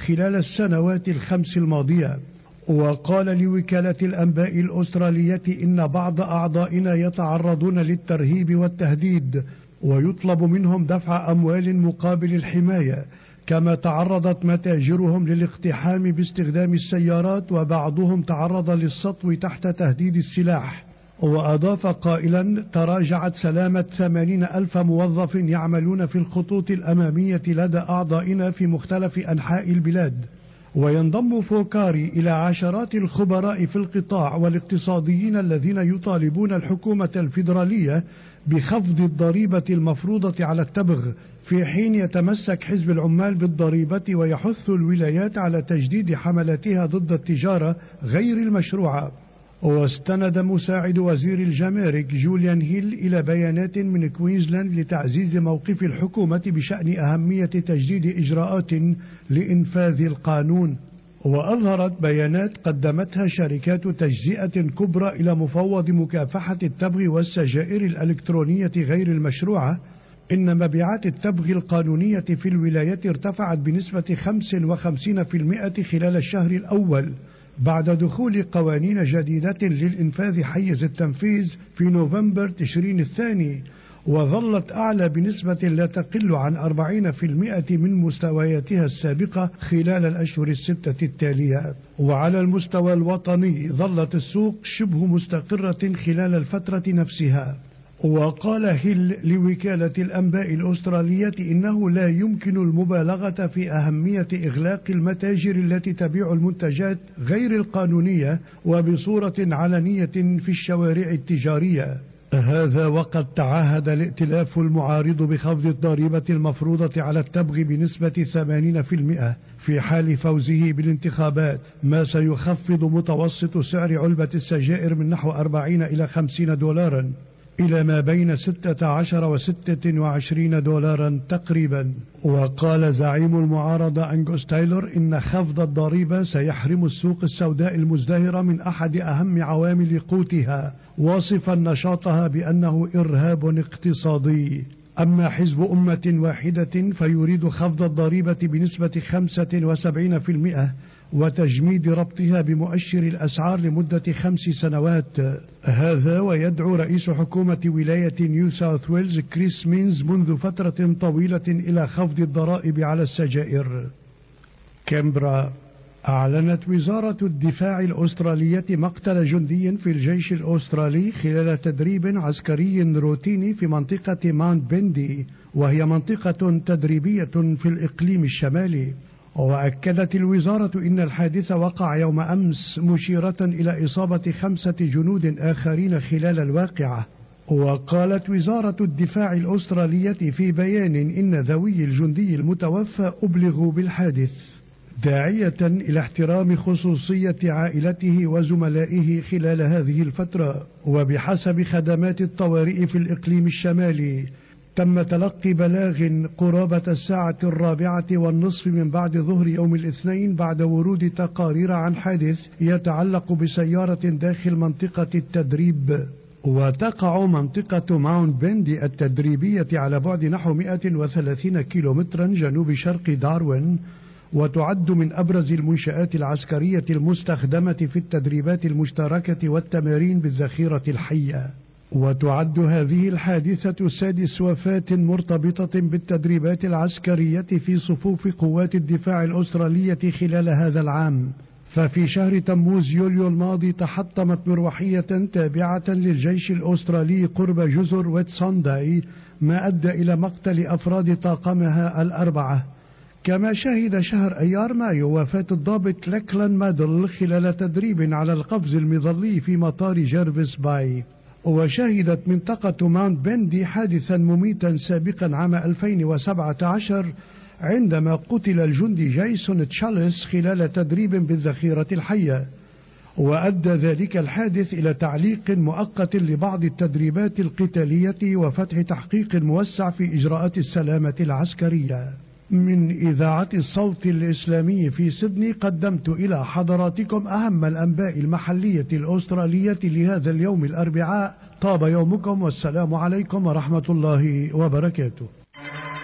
خلال السنوات الخمس الماضية. وقال لوكالة الأنباء الأسترالية إن بعض أعضائنا يتعرضون للترهيب والتهديد ويطلب منهم دفع أموال مقابل الحماية، كما تعرضت متاجرهم للاقتحام باستخدام السيارات، وبعضهم تعرض للسطو تحت تهديد السلاح. وأضاف قائلا: تراجعت سلامة 80,000 موظف يعملون في الخطوط الأمامية لدى أعضائنا في مختلف أنحاء البلاد. وينضم فوكاري إلى عشرات الخبراء في القطاع والاقتصاديين الذين يطالبون الحكومة الفيدرالية بخفض الضريبة المفروضة على التبغ، في حين يتمسك حزب العمال بالضريبة ويحث الولايات على تجديد حملاتها ضد التجارة غير المشروعة. واستند مساعد وزير الجمارك جوليان هيل إلى بيانات من كوينزلاند لتعزيز موقف الحكومة بشأن أهمية تجديد إجراءات لإنفاذ القانون. وأظهرت بيانات قدمتها شركات تجزئة كبرى إلى مفوض مكافحة التبغ والسجائر الإلكترونية غير المشروعة إن مبيعات التبغ القانونية في الولايات ارتفعت بنسبة 55% خلال الشهر الأول، بعد دخول قوانين جديدة للإنفاذ حيز التنفيذ في نوفمبر تشرين الثاني، وظلت أعلى بنسبة لا تقل عن 40% من مستوياتها السابقة خلال الأشهر الستة التالية. وعلى المستوى الوطني ظلت السوق شبه مستقرة خلال الفترة نفسها. وقال هيل لوكالة الأنباء الأسترالية إنه لا يمكن المبالغة في أهمية إغلاق المتاجر التي تبيع المنتجات غير القانونية وبصورة علنية في الشوارع التجارية. هذا وقد تعهد الائتلاف المعارض بخفض الضريبة المفروضة على التبغ بنسبة 80% في حال فوزه بالانتخابات، ما سيخفض متوسط سعر علبة السجائر من نحو 40 إلى 50 دولارا إلى ما بين 16 و 26 دولارا تقريبا. وقال زعيم المعارضة أنغوس تايلور إن خفض الضريبة سيحرم السوق السوداء المزدهرة من أحد أهم عوامل قوتها، واصفا نشاطها بأنه إرهاب اقتصادي. أما حزب أمة واحدة فيريد خفض الضريبة بنسبة 75% وتجميد ربطها بمؤشر الأسعار لمدة 5 سنوات. هذا ويدعو رئيس حكومة ولاية نيو ساوث ويلز كريس مينز منذ فترة طويلة إلى خفض الضرائب على السجائر. كامبرا. أعلنت وزارة الدفاع الأسترالية مقتل جندي في الجيش الأسترالي خلال تدريب عسكري روتيني في منطقة ماونت بندي، وهي منطقة تدريبية في الإقليم الشمالي. وأكدت الوزارة إن الحادث وقع يوم أمس، مشيرة إلى إصابة 5 جنود آخرين خلال الواقعة. وقالت وزارة الدفاع الأسترالية في بيان إن ذوي الجندي المتوفى أبلغوا بالحادث، داعية إلى احترام خصوصية عائلته وزملائه خلال هذه الفترة. وبحسب خدمات الطوارئ في الإقليم الشمالي، تم تلقي بلاغ قرابة 4:15 من بعد ظهر يوم الاثنين بعد ورود تقارير عن حادث يتعلق بسيارة داخل منطقة التدريب. وتقع منطقة ماونت بندي التدريبية على بعد نحو 130 كيلومترا جنوب شرق داروين، وتعد من أبرز المنشآت العسكرية المستخدمة في التدريبات المشتركة والتمارين بالذخيرة الحية. وتعد هذه الحادثة 6 وفاة مرتبطة بالتدريبات العسكرية في صفوف قوات الدفاع الأسترالية خلال هذا العام. ففي شهر تموز يوليو الماضي تحطمت مروحية تابعة للجيش الأسترالي قرب جزر ويتسانداي، ما أدى إلى مقتل أفراد طاقمها 4. كما شهد شهر أيار مايو وفاة الضابط لكلان مادل خلال تدريب على القفز المظلي في مطار جيرفيس باي. وشهدت منطقة ماونت بندي حادثا مميتا سابقا عام 2017 عندما قتل الجندي جايسون تشاليس خلال تدريب بالذخيرة الحية. وأدى ذلك الحادث إلى تعليق مؤقت لبعض التدريبات القتالية وفتح تحقيق موسع في إجراءات السلامة العسكرية. من إذاعة الصوت الإسلامي في سيدني قدمت إلى حضراتكم أهم الأنباء المحلية الأسترالية لهذا اليوم الأربعاء. طاب يومكم والسلام عليكم ورحمة الله وبركاته.